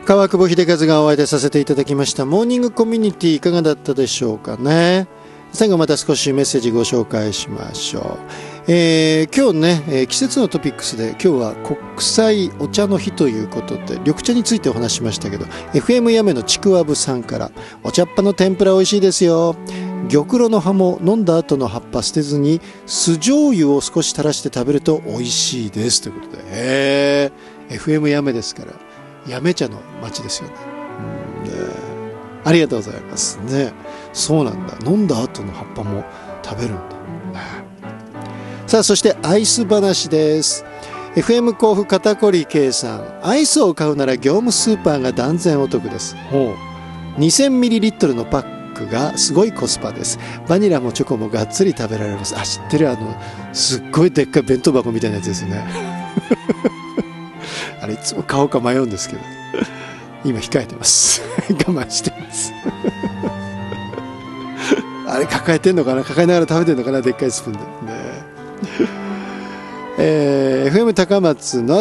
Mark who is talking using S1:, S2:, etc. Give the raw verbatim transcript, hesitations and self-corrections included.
S1: 川久保秀和がお相手させていただきましたモーニングコミュニティ、いかがだったでしょうかね。最後また少しメッセージご紹介しましょう。えー、今日ね、えー、季節のトピックスで今日は国際お茶の日ということで緑茶についてお話しましたけど、 エフエム やめのちくわぶさんから、お茶っ葉の天ぷら美味しいですよ。玉露の葉も飲んだ後の葉っぱ捨てずに酢醤油を少し垂らして食べると美味しいですということで、へー エフエム やめですからやめ茶の町ですよね。うん、ね、ありがとうございますね。そうなんだ、飲んだ後の葉っぱも食べるんだ、ね。さあ、そしてアイス話です。 エフエム 甲府肩こり K さん、アイスを買うなら業務スーパーが断然お得です。にせんミリリットル のパックがすごいコスパです。バニラもチョコもがっつり食べられます。あ、知ってる、あのすっごいでっかい弁当箱みたいなやつですよねあれいつも買おうか迷うんですけど今控えてます我慢してますあれ抱えてんのかな、抱えながら食べてんのかな、でっかいスプーンでねえー、エフエム 高松の